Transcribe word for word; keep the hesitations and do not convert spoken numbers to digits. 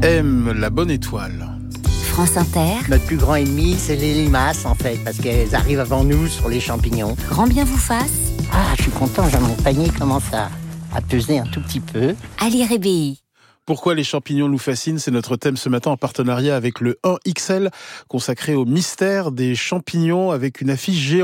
aime la bonne étoile. France Inter. Notre plus grand ennemi, c'est les limaces, en fait, parce qu'elles arrivent avant nous sur les champignons. Grand bien vous fasse. Ah, je suis content, j'ai mon panier commence à, à peser un tout petit peu. Ali Rébéi. Pourquoi les champignons nous fascinent, c'est notre thème ce matin en partenariat avec le un X L, consacré au mystère des champignons avec une affiche géante.